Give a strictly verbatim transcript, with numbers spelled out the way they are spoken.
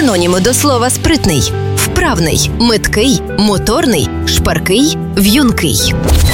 Синоніми до слова спритний: вправний, меткий, моторний, шпаркий, в'юнкий.